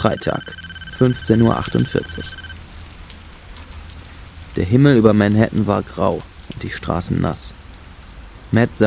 Freitag, 15:48 Uhr. Der Himmel über Manhattan war grau und die Straßen nass. Matt